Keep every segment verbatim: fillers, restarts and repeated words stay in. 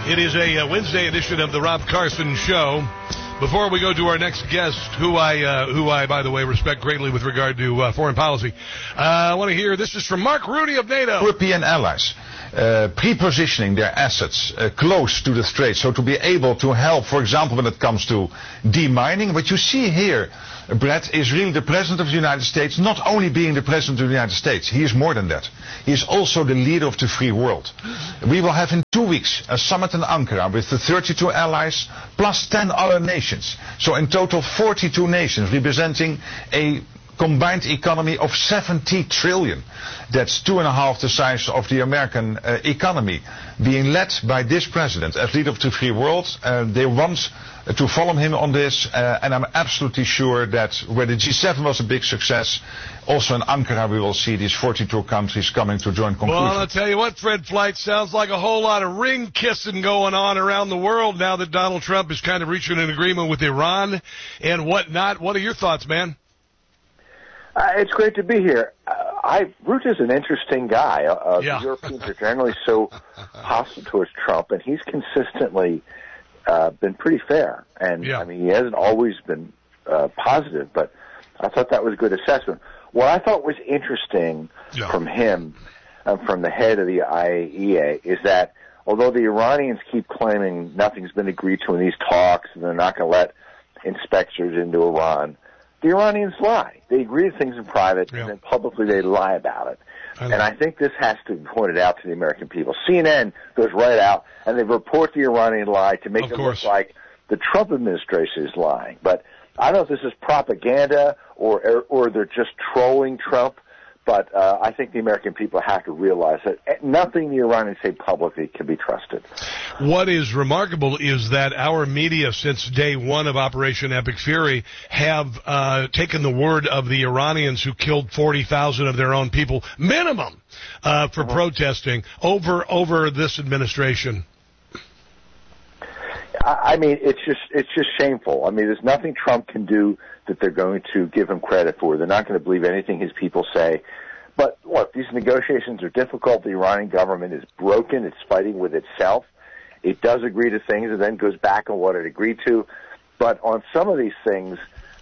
It is a uh, Wednesday edition of the Rob Carson Show. Before we go to our next guest, who I, uh, who I, by the way, respect greatly with regard to uh, foreign policy, uh, I want to hear, this is from Mark Rudy of NATO. European allies uh, pre-positioning their assets uh, close to the Strait, so to be able to help, for example, when it comes to demining. What you see here, Brett, is really the President of the United States not only being the President of the United States, he is more than that. He is also the leader of the free world. We will have in two weeks a summit in Ankara with the thirty-two allies plus ten other nations. So in total forty-two nations representing a combined economy of seventy trillion. That's two and a half the size of the American uh, economy, being led by this president as leader of the free world. Uh, they want uh, to follow him on this, uh, and I'm absolutely sure that where the G seven was a big success, also in Ankara we will see these forty-two countries coming to joint conclusions. Well, I'll tell you what, Fred Flight, sounds like a whole lot of ring kissing going on around the world now that Donald Trump is kind of reaching an agreement with Iran and whatnot. What are your thoughts, man? Uh, it's great to be here. Uh, I Rutte is an interesting guy. Uh, yeah. The Europeans are generally so hostile towards Trump, and he's consistently uh, been pretty fair. And yeah. I mean, he hasn't always been uh, positive, but I thought that was a good assessment. What I thought was interesting yeah. from him, uh, from the head of the I A E A, is that although the Iranians keep claiming nothing's been agreed to in these talks, and they're not going to let inspectors into Iran, the Iranians lie. They agree to things in private, yeah. and then publicly they lie about it. I and I think this has to be pointed out to the American people. C N N goes right out, and they report the Iranian lie to make of it course. look like the Trump administration is lying. But I don't know if this is propaganda or or, or they're just trolling Trump, but uh, I think the American people have to realize that nothing the Iranians say publicly can be trusted. What is remarkable is that our media, since day one of Operation Epic Fury, have uh, taken the word of the Iranians who killed forty thousand of their own people, minimum, uh, for uh-huh. protesting over over this administration. I mean, it's just it's just shameful. I mean, there's nothing Trump can do that they're going to give him credit for. They're not going to believe anything his people say. But look, these negotiations are difficult. The Iranian government is broken. It's fighting with itself. It does agree to things and then goes back on what it agreed to. But on some of these things,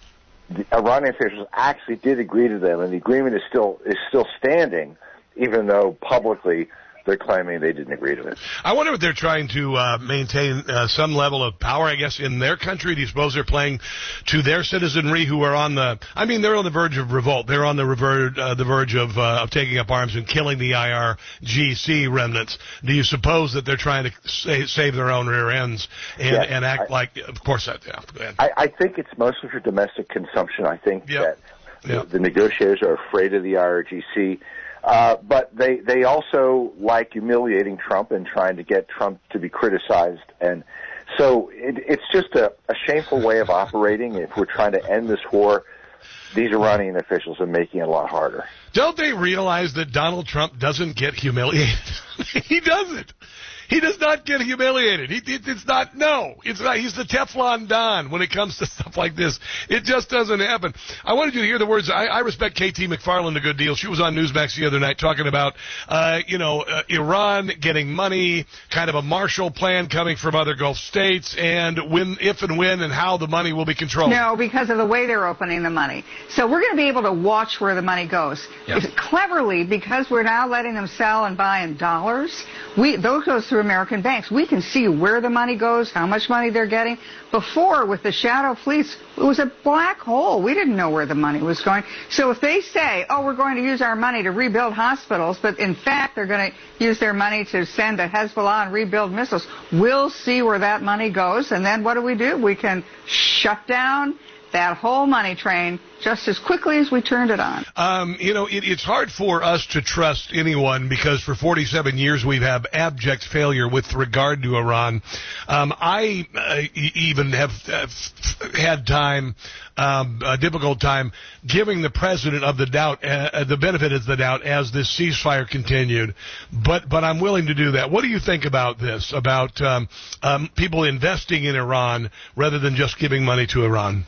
the Iranian officials actually did agree to them, and the agreement is still is still standing, even though publicly they're claiming they didn't agree to it. I wonder if they're trying to uh, maintain uh, some level of power, I guess, in their country. Do you suppose they're playing to their citizenry who are on the, I mean, they're on the verge of revolt. They're on the, rever- uh, the verge of, uh, of taking up arms and killing the I R G C remnants. Do you suppose that they're trying to sa- save their own rear ends and, yes, and act I, like, of course, that, yeah, go ahead. I, I think it's mostly for domestic consumption. I think yep. that yep. the, the negotiators are afraid of the I R G C. Uh, but they, they also like humiliating Trump and trying to get Trump to be criticized. And so it, it's just a, a shameful way of operating. If we're trying to end this war, these Iranian officials are making it a lot harder. Don't they realize that Donald Trump doesn't get humiliated? He doesn't. He does not get humiliated. He, it, it's not, no, it's not. He's the Teflon Don when it comes to stuff like this. It just doesn't happen. I wanted you to hear the words. I, I respect K T McFarland a good deal. She was on Newsmax the other night talking about, uh, you know, uh, Iran getting money, kind of a Marshall Plan coming from other Gulf states, and when, if and when and how the money will be controlled. No, because of the way they're opening the money. So we're going to be able to watch where the money goes. Yep. Cleverly, because we're now letting them sell and buy in dollars, we those goes through American banks. We can see where the money goes, how much money they're getting. Before, with the shadow fleets, it was a black hole. We didn't know where the money was going. So if they say, oh, we're going to use our money to rebuild hospitals, but in fact they're going to use their money to send to Hezbollah and rebuild missiles, we'll see where that money goes. And then what do we do? We can shut down that whole money train just as quickly as we turned it on. Um, you know, it, it's hard for us to trust anyone because for forty-seven years we've had abject failure with regard to Iran. Um, I uh, even have uh, had time, um, a difficult time, giving the president of the doubt, uh, the benefit of the doubt as this ceasefire continued. But but I'm willing to do that. What do you think about this, about um, um, people investing in Iran rather than just giving money to Iran?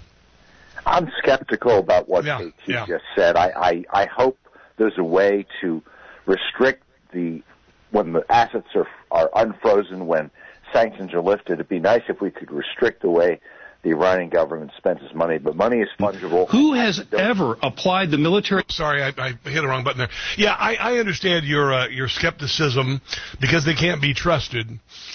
I'm skeptical about what yeah, K T yeah. just said. I, I, I hope there's a way to restrict the when the assets are are unfrozen, when sanctions are lifted. It'd be nice if we could restrict the way the Iranian government spends its money, but money is fungible. Who has ever applied the military... Sorry, I, I hit the wrong button there. Yeah, I, I understand your uh, your skepticism because they can't be trusted.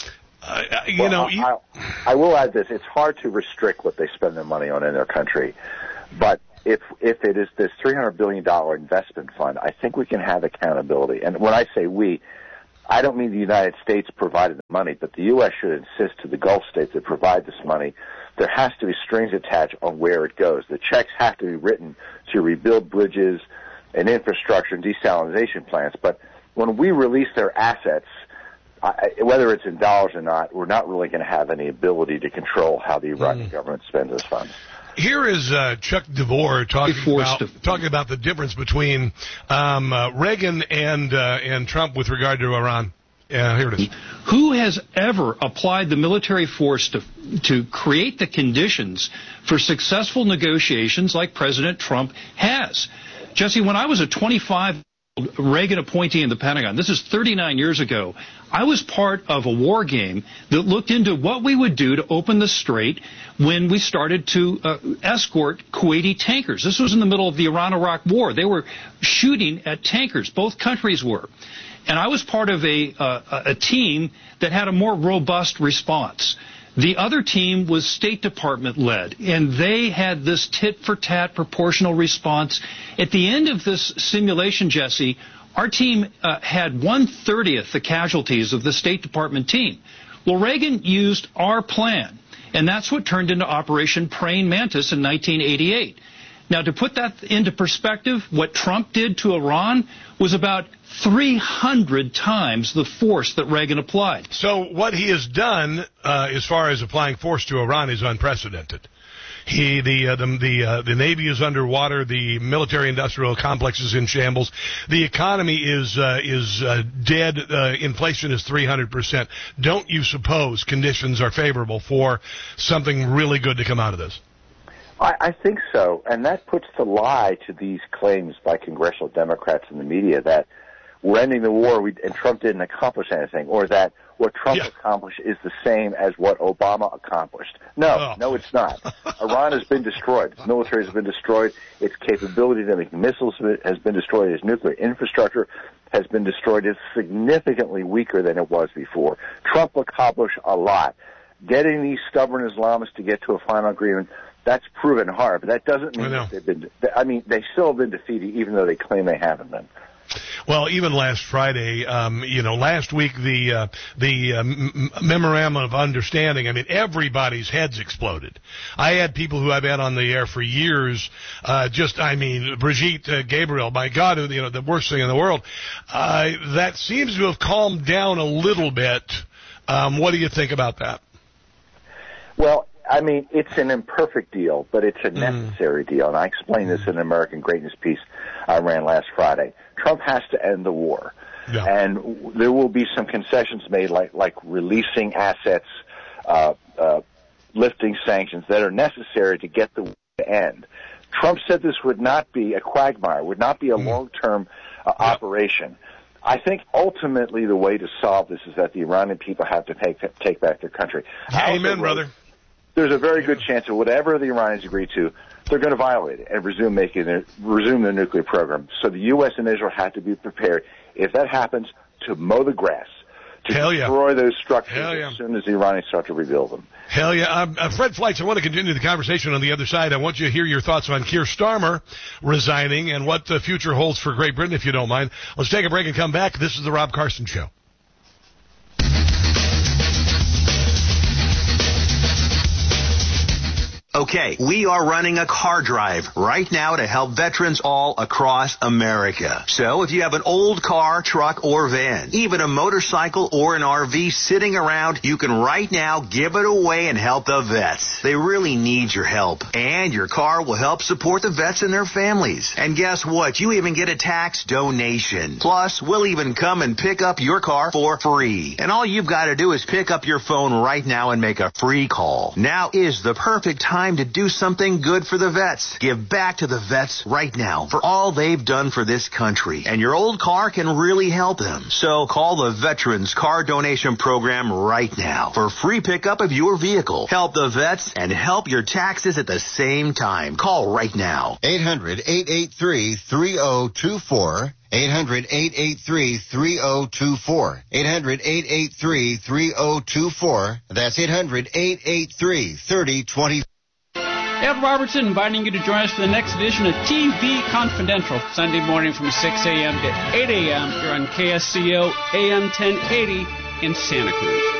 Uh, you well, know, I, you... I, I will add this. It's hard to restrict what they spend their money on in their country, but if if it is this three hundred billion dollars investment fund, I think we can have accountability. And when I say we, I don't mean the United States provided the money, but the U S should insist to the Gulf states that provide this money. There has to be strings attached on where it goes. The checks have to be written to rebuild bridges and infrastructure and desalination plants. But when we release their assets, I, whether it's in dollars or not, we're not really going to have any ability to control how the Iranian mm. government spends those funds. Here is uh, Chuck DeVore talking about, to... talking about the difference between um, uh, Reagan and uh, and Trump with regard to Iran. Yeah, here it is. Who has ever applied the military force to to create the conditions for successful negotiations like President Trump has? Jesse, when I was a twenty-five-year-old Reagan appointee in the Pentagon, this is thirty-nine years ago, I was part of a war game that looked into what we would do to open the strait when we started to uh, escort Kuwaiti tankers. This was in the middle of the Iran-Iraq war. They were shooting at tankers. Both countries were. And I was part of a, uh, a team that had a more robust response. The other team was State Department led, and they had this tit-for-tat proportional response. At the end of this simulation, Jesse, our team uh, had one-thirtieth the casualties of the State Department team. Well, Reagan used our plan, and that's what turned into Operation Praying Mantis in nineteen eighty-eight. Now, to put that into perspective, what Trump did to Iran was about three hundred times the force that Reagan applied. So what he has done uh, as far as applying force to Iran is unprecedented. He, the uh, the the, uh, the Navy is underwater. The military-industrial complex is in shambles. The economy is uh, is uh, dead. Uh, inflation is three hundred percent. Don't you suppose conditions are favorable for something really good to come out of this? I, I think so, and that puts the lie to these claims by congressional Democrats in the media that we're ending the war we, and Trump didn't accomplish anything, or that what Trump yeah. accomplished is the same as what Obama accomplished. No, oh. no, it's not. Iran has been destroyed. Its military has been destroyed. Its capability to make missiles has been destroyed. Its nuclear infrastructure has been destroyed. It's significantly weaker than it was before. Trump accomplished a lot. Getting these stubborn Islamists to get to a final agreement, that's proven hard, but that doesn't mean that they've been, I mean, they still have been defeated, even though they claim they haven't been. Well, even last Friday, um, you know, last week the uh, the uh, m- memorandum of understanding. I mean, everybody's heads exploded. I had people who I've had on the air for years. Uh, just, I mean, Brigitte uh, Gabriel. My God, you know, the worst thing in the world. Uh, that seems to have calmed down a little bit. Um, what do you think about that? Well, I mean, it's an imperfect deal, but it's a necessary mm. deal. And I explained this in an American Greatness piece I ran last Friday. Trump has to end the war. Yeah. And there will be some concessions made, like, like releasing assets, uh, uh, lifting sanctions that are necessary to get the war to end. Trump said this would not be a quagmire, would not be a mm. long-term uh, yeah. operation. I think ultimately the way to solve this is that the Iranian people have to take, take back their country. Amen, brother. There's a very good chance that whatever the Iranians agree to, they're going to violate it and resume making their, resume their nuclear program. So the U S and Israel have to be prepared, if that happens, to mow the grass, to Hell destroy yeah. those structures yeah. as soon as the Iranians start to rebuild them. Hell yeah. Um, uh, Fred Fleitz, I want to continue the conversation on the other side. I want you to hear your thoughts on Keir Starmer resigning and what the future holds for Great Britain, if you don't mind. Let's take a break and come back. This is the Rob Carson Show. Okay, we are running a car drive right now to help veterans all across America. So if you have an old car, truck, or van, even a motorcycle or an R V sitting around, you can right now give it away and help the vets. They really need your help. And your car will help support the vets and their families. And guess what? You even get a tax donation. Plus, we'll even come and pick up your car for free. And all you've got to do is pick up your phone right now and make a free call. Now is the perfect time time to do something good for the vets. Give back to the vets right now for all they've done for this country. And your old car can really help them. So call the Veterans Car Donation Program right now for free pickup of your vehicle. Help the vets and help your taxes at the same time. Call right now. eight hundred, eight eight three, three oh two four. eight hundred, eight eight three, three oh two four. eight hundred, eight eight three, three oh two four. That's eight hundred, eight eight three, three oh two four. Ed Robertson inviting you to join us for the next edition of T V Confidential, Sunday morning from six a.m. to eight a.m. here on K S C O A M ten eighty in Santa Cruz.